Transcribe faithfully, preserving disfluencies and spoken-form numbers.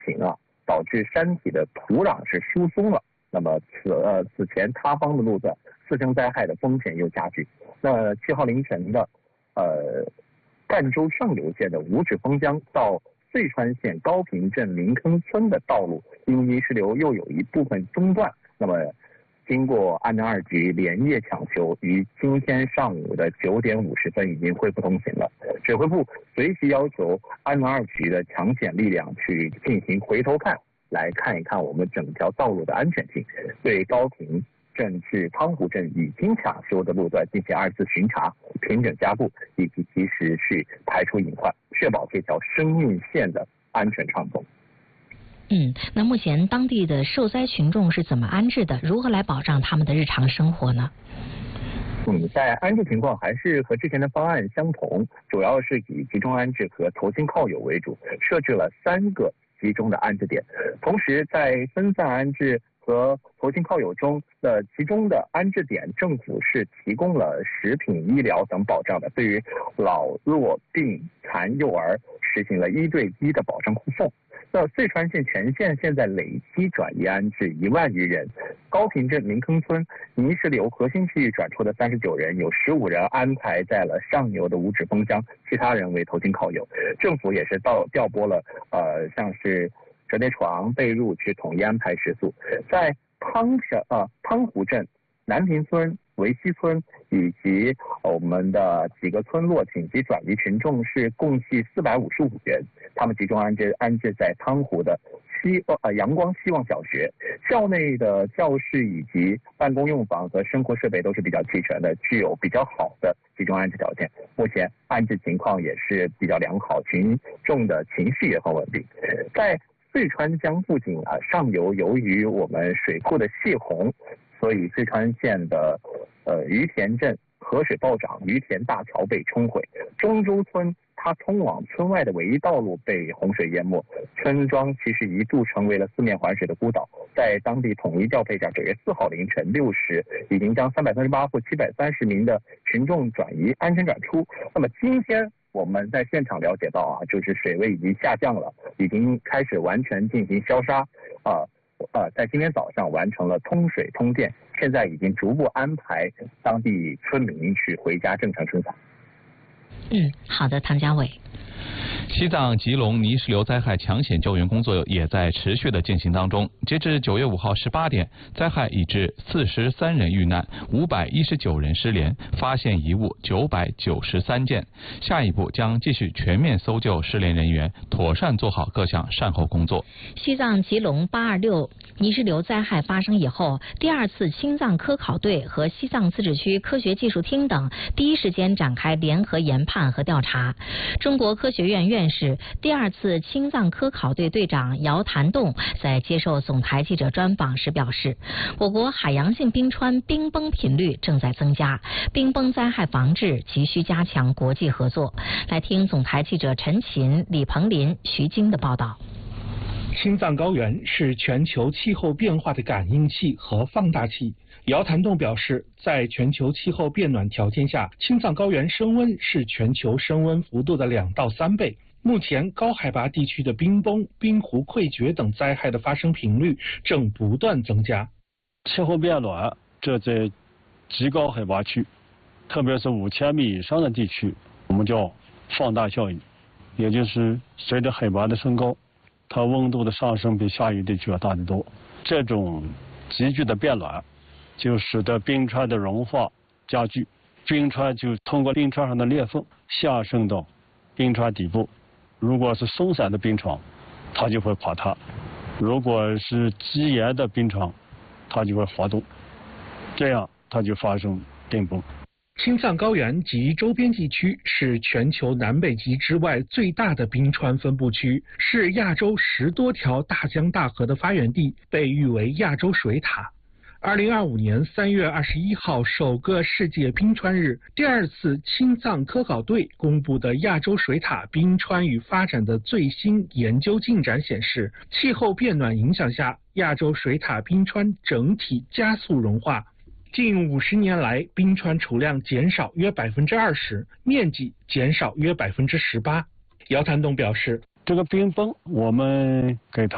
情啊，导致山体的土壤是疏松了。那么此呃此前塌方的路段，次生灾害的风险又加剧。那七号凌晨的，呃，赣州上游县的五指丰江到遂川县高坪镇林坑村的道路，因泥石流又有一部分中断。那么，经过安南二局连夜抢修，于今天上午的九点五十分已经恢复通行了。指挥部随即要求安南二局的抢险力量去进行回头看，来看一看我们整条道路的安全性，对高坪镇至汤湖镇已经抢修的路段进行二次巡查、平整加固，以及及时去排除隐患，确保这条生命线的安全畅通。 嗯，那目前当地的受灾群众是怎么安置的？如何来保障他们的日常生活呢？ 嗯，在安置情况还是和之前的方案相同，主要是以集中安置和投亲靠友为主，设置了三个集中的安置点，同时在分散安置和投亲靠友中的集中的安置点，政府是提供了食品、医疗等保障的，对于老弱病残幼儿实行了一对一的保障护送。那遂川县全县现在累计转移安置一万余人，高坪镇林坑村泥石流核心区域转出的三十九人，有十五人安排在了上游的五指丰江，其他人为投亲靠友。政府也是到调拨了呃像是折叠床、被褥去统一安排食宿。在汤省呃汤湖镇、南坪村、维西村以及我们的几个村落紧急转移群众是共计四百五十五人，他们集中安置安置在汤湖的希呃阳光希望小学，校内的教室以及办公用房和生活设备都是比较齐全的，具有比较好的集中安置条件。目前安置情况也是比较良好，群众的情绪也很稳定。在遂川江附近啊，上游由于我们水库的泄洪，所以遂川县的呃于田镇河水暴涨，于田大桥被冲毁，中州村它通往村外的唯一道路被洪水淹没，村庄其实一度成为了四面环水的孤岛。在当地统一调配下，九月四号凌晨六时，已经将三百三十八户七百三十名的群众转移安全转出。那么今天我们在现场了解到啊，就是水位已经下降了，已经开始完全进行消杀啊。呃，在今天早上完成了通水通电，现在已经逐步安排当地村民去回家正常生产。 嗯，好的，唐家伟。 西藏、吉隆泥石流灾害抢险救援工作也在持续的进行当中。截至九月五号十八点，灾害已致四十三人遇难，五百一十九人失联，发现遗物九百九十三件。下一步将继续全面搜救失联人员，妥善做好各项善后工作。 西藏吉隆八二六泥石流灾害发生以后，第二次青藏科考队和西藏自治区科学技术厅等第一时间展开联合研判和调查。中国科学院院士、第二次青藏科考队队长姚谭栋在接受总台记者专访时表示，我国海洋性冰川冰崩频率正在增加，冰崩灾害防治急需加强国际合作。来听总台记者陈琴、李鹏林、徐晶的报道。 青藏高原是全球气候变化的感应器和放大器。姚谭栋表示，在全球气候变暖条件下，青藏高原升温是全球升温幅度的两到三倍。目前，高海拔地区的冰崩、冰湖溃决等灾害的发生频率正不断增加。 气候变暖，这在极高海拔区，特别是五千米以上的地区，我们叫放大效应，也就是随着海拔的升高，它温度的上升比下游地区要大得多。这种急剧的变暖，就使得冰川的融化加剧，冰川就通过冰川上的裂缝下渗到冰川底部。如果是松散的冰床，它就会垮塌；如果是积岩的冰床，它就会滑动，这样它就发生冰崩。 青藏高原及周边地区是全球南北极之外最大的冰川分布区，是亚洲十多条大江大河的发源地，被誉为亚洲水塔。二零二五年三月二十一号，首个世界冰川日，第二次青藏科考队公布的亚洲水塔冰川与发展的最新研究进展显示，气候变暖影响下，亚洲水塔冰川整体加速融化。近五十年来，冰川储量减少约百分之二十，面积减少约百分之十八。姚谭栋表示， 这个冰崩，我们给它